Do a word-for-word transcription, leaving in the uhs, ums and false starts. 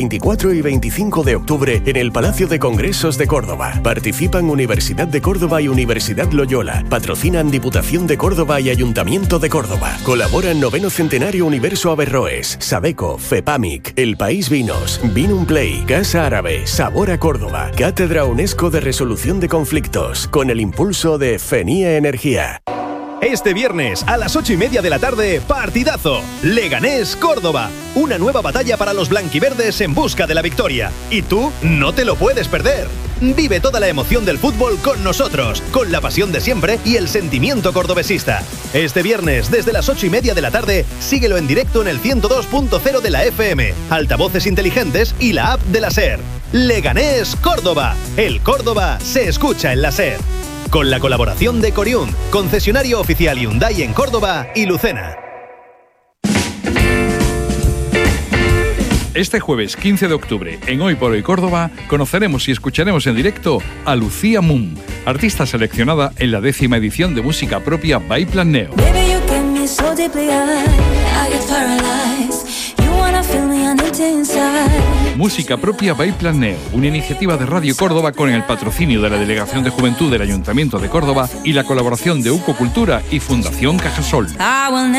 veinticuatro y veinticinco de octubre en el Palacio de Congresos de Córdoba. Participan Universidad de Córdoba y Universidad Loyola. Patrocinan Diputación de Córdoba y Ayuntamiento de Córdoba. Colaboran Noveno Centenario Universo Averroes, Sabeco, Fepamic, El País Vinos, Vinum Play, Casa Árabe, Sabor a Córdoba, Cátedra UNESCO de Resolución de Conflictos, con el impulso de FENIE Energía. Este viernes a las ocho y media de la tarde, partidazo. Leganés Córdoba. Una nueva batalla para los blanquiverdes en busca de la victoria. Y tú no te lo puedes perder. Vive toda la emoción del fútbol con nosotros, con la pasión de siempre y el sentimiento cordobesista. Este viernes, desde las ocho y media de la tarde, síguelo en directo en el ciento dos punto cero de la F M, altavoces inteligentes y la app de la SER. Leganés Córdoba. El Córdoba se escucha en la SER. Con la colaboración de Coriún, concesionario oficial Hyundai en Córdoba y Lucena. Este jueves quince de octubre, en Hoy por Hoy Córdoba, conoceremos y escucharemos en directo a Lucía Moon, artista seleccionada en la décima edición de música propia by Planeo. Música propia by Planeo, una iniciativa de Radio Córdoba con el patrocinio de la Delegación de Juventud del Ayuntamiento de Córdoba y la colaboración de UCO Cultura y Fundación Cajasol.